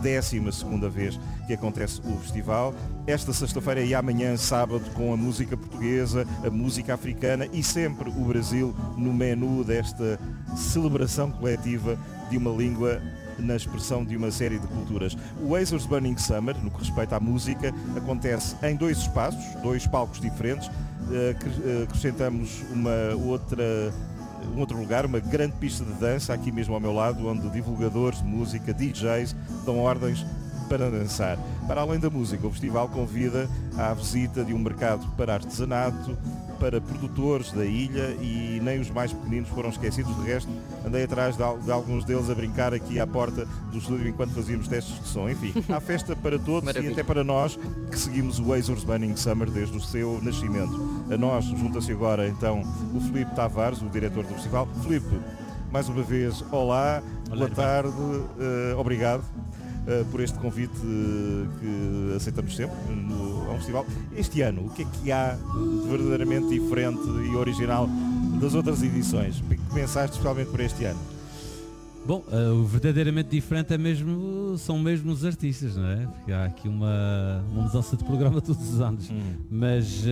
12ª vez que acontece o festival. Esta sexta-feira e amanhã, sábado, com a música portuguesa, a música africana e sempre o Brasil no menu desta celebração coletiva de uma língua na expressão de uma série de culturas. O Azores Burning Summer, no que respeita à música, acontece em 2 espaços, 2 palcos diferentes. Acrescentamos um outro lugar, uma grande pista de dança aqui mesmo ao meu lado, onde divulgadores de música, DJs, dão ordens para dançar. Para além da música, o festival convida à visita de um mercado para artesanato, para produtores da ilha, e nem os mais pequeninos foram esquecidos. De resto, andei atrás de alguns deles a brincar aqui à porta do estúdio enquanto fazíamos testes de som. Enfim, há festa para todos. Maravilha. E até para nós que seguimos o Azores Burning Summer desde o seu nascimento. A nós junta-se agora então o Filipe Tavares, o diretor do festival. Filipe, mais uma vez, olá, boa tarde, obrigado por este convite que aceitamos sempre ao festival. Este ano, o que é que há de verdadeiramente diferente e original das outras edições? O que pensaste especialmente para este ano? Bom, o verdadeiramente diferente são mesmo os artistas, não é? Porque há aqui uma mudança de programa todos os anos. Mas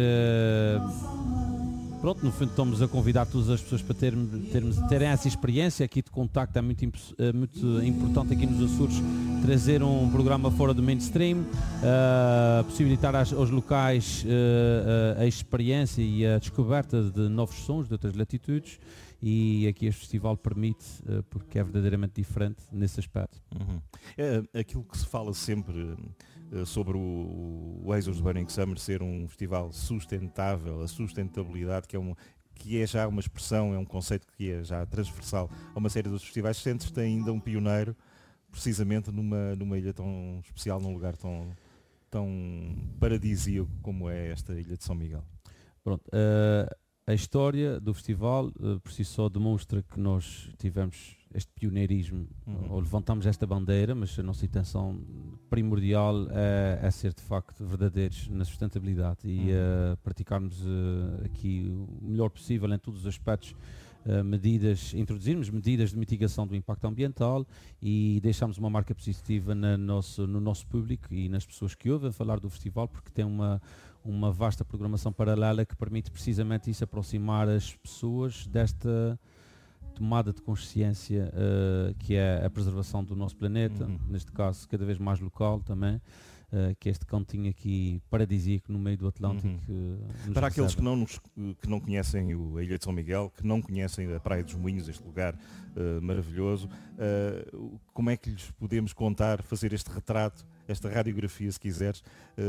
pronto, no fundo estamos a convidar todas as pessoas para terem essa experiência aqui de contacto. É muito importante aqui nos Açores trazer um programa fora do mainstream, possibilitar aos locais a experiência e a descoberta de novos sons de outras latitudes, e aqui este festival permite, porque é verdadeiramente diferente nesse aspecto. É aquilo que se fala sempre sobre o Azores Burning Summer ser um festival sustentável, a sustentabilidade, que é já uma expressão, é um conceito que é já transversal a uma série dos festivais. Sentes-te ainda um pioneiro, precisamente numa ilha tão especial, num lugar tão paradisíaco como é esta ilha de São Miguel? Pronto, a história do festival por si só demonstra que nós tivemos este pioneirismo, ou levantamos esta bandeira, mas a nossa intenção primordial é ser de facto verdadeiros na sustentabilidade e praticarmos aqui o melhor possível em todos os aspectos, introduzirmos medidas de mitigação do impacto ambiental e deixarmos uma marca positiva no nosso público e nas pessoas que ouvem falar do festival, porque tem uma vasta programação paralela que permite precisamente isso, aproximar as pessoas desta tomada de consciência que é a preservação do nosso planeta, neste caso cada vez mais local também, que é este cantinho aqui paradisíaco no meio do Atlântico. Para aqueles que não conhecem a Ilha de São Miguel, que não conhecem a Praia dos Moinhos, este lugar maravilhoso, como é que lhes podemos contar, fazer este retrato, esta radiografia, se quiseres?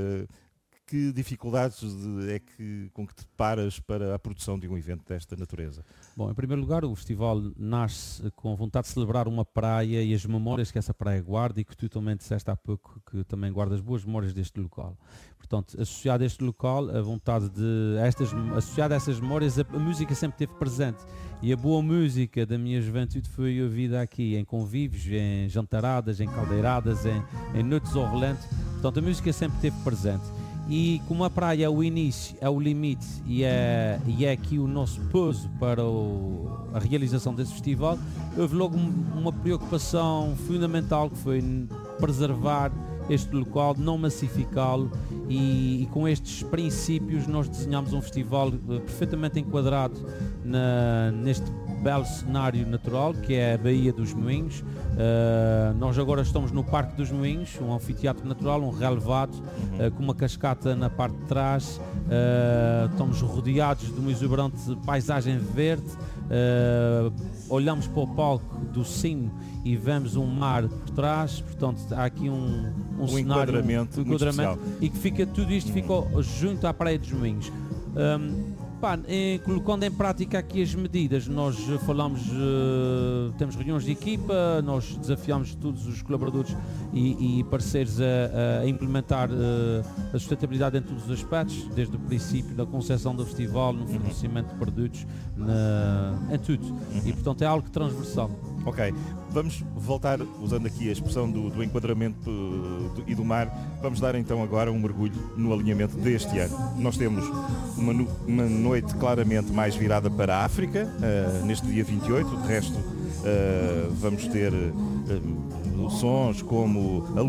Que dificuldades com que te deparas para a produção de um evento desta natureza? Bom, em primeiro lugar, o festival nasce com vontade de celebrar uma praia e as memórias que essa praia guarda, e que tu também disseste há pouco que também guardas boas memórias deste local. Portanto, associado a este local, a vontade associado a essas memórias, a música sempre esteve presente. E a boa música da minha juventude foi ouvida aqui, em convívios, em jantaradas, em caldeiradas, em noites ao relento. Portanto, a música sempre esteve presente. E como a praia é o início, é o limite e é aqui o nosso pouso para a realização desse festival, houve logo uma preocupação fundamental, que foi preservar este local, não massificá-lo, e com estes princípios nós desenhamos um festival perfeitamente enquadrado neste belo cenário natural que é a Baía dos Moinhos. Nós agora estamos no Parque dos Moinhos, um anfiteatro natural, um relevado, com uma cascata na parte de trás. Estamos rodeados de uma exuberante paisagem verde. Olhamos para o palco do cimo e vemos um mar por trás. Portanto, há aqui um cenário, enquadramento e que tudo isto ficou junto à Praia dos Moinhos. Colocando em prática aqui as medidas, nós falamos, temos reuniões de equipa, nós desafiamos todos os colaboradores e parceiros a implementar a sustentabilidade em todos os aspectos, desde o princípio da concepção do festival, no fornecimento de produtos, em tudo. E portanto é algo transversal. Ok, vamos voltar, usando aqui a expressão do enquadramento e do mar, vamos dar então agora um mergulho no alinhamento deste ano. Nós temos uma noite claramente mais virada para a África, neste dia 28, de resto vamos ter sons como a